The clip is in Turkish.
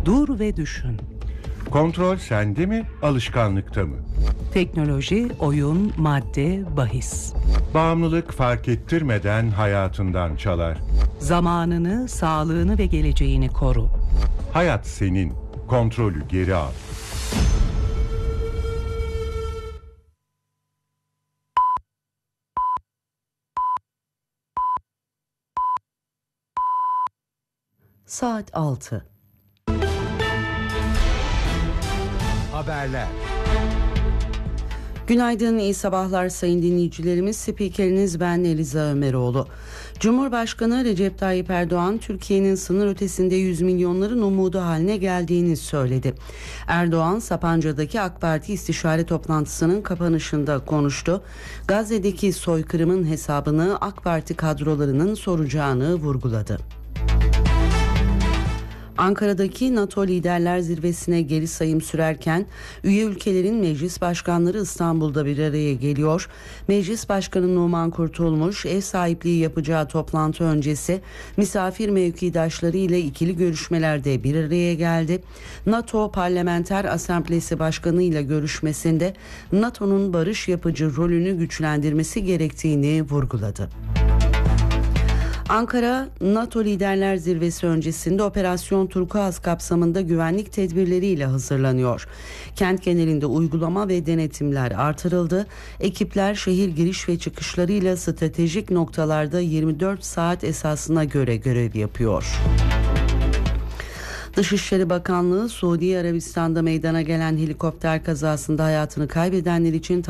Dur ve düşün. Kontrol sende mi, alışkanlıkta mı? Teknoloji, oyun, madde, bahis. Bağımlılık fark ettirmeden hayatından çalar. Zamanını, sağlığını ve geleceğini koru. Hayat senin, kontrolü geri al. Saat 6. Haberler. Günaydın, iyi sabahlar sayın dinleyicilerimiz. Spikeriniz ben Eliza Ömeroğlu. Cumhurbaşkanı Recep Tayyip Erdoğan, Türkiye'nin sınır ötesinde 100 milyonların umudu haline geldiğini söyledi. Erdoğan, Sapanca'daki AK Parti istişare toplantısının kapanışında konuştu. Gazze'deki soykırımın hesabını AK Parti kadrolarının soracağını vurguladı. Ankara'daki NATO Liderler Zirvesi'ne geri sayım sürerken üye ülkelerin meclis başkanları İstanbul'da bir araya geliyor. Meclis Başkanı Numan Kurtulmuş ev sahipliği yapacağı toplantı öncesi misafir mevkidaşları ile ikili görüşmelerde bir araya geldi. NATO Parlamenter Asamblesi Başkanı ile görüşmesinde NATO'nun barış yapıcı rolünü güçlendirmesi gerektiğini vurguladı. Ankara, NATO Liderler Zirvesi öncesinde Operasyon Turkuaz kapsamında güvenlik tedbirleriyle hazırlanıyor. Kent genelinde uygulama ve denetimler artırıldı. Ekipler şehir giriş ve çıkışlarıyla stratejik noktalarda 24 saat esasına göre görev yapıyor. Dışişleri Bakanlığı, Suudi Arabistan'da meydana gelen helikopter kazasında hayatını kaybedenler için